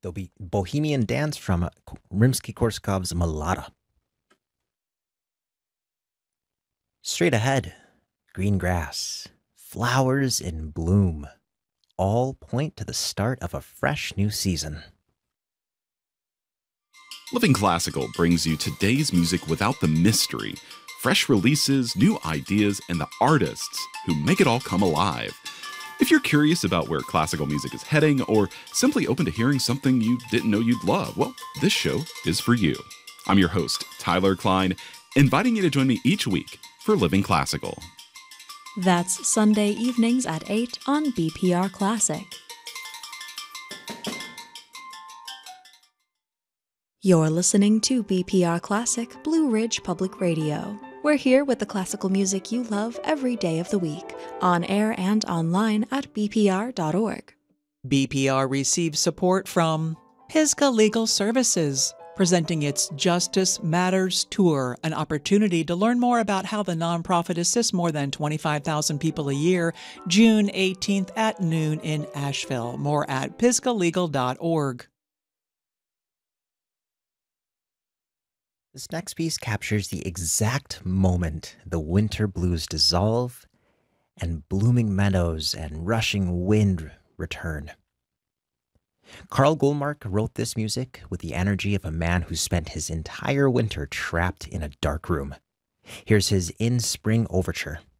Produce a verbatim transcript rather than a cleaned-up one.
There'll be Bohemian Dance from Rimsky-Korsakov's Malada. Straight ahead, green grass, flowers in bloom, all point to the start of a fresh new season. Living Classical brings you today's music without the mystery, fresh releases, new ideas, and the artists who make it all come alive. If you're curious about where classical music is heading, or simply open to hearing something you didn't know you'd love, well, this show is for you. I'm your host, Tyler Klein, inviting you to join me each week for Living Classical. That's Sunday evenings at eight on B P R Classic. You're listening to B P R Classic, Blue Ridge Public Radio. We're here with the classical music you love every day of the week, on air and online at b p r dot org. B P R receives support from Pisgah Legal Services, presenting its Justice Matters Tour, an opportunity to learn more about how the nonprofit assists more than twenty-five thousand people a year, June eighteenth at noon in Asheville. More at pisgah legal dot org. This next piece captures the exact moment the winter blues dissolve and blooming meadows and rushing wind return. Carl Goldmark wrote this music with the energy of a man who spent his entire winter trapped in a dark room. Here's his In Spring Overture.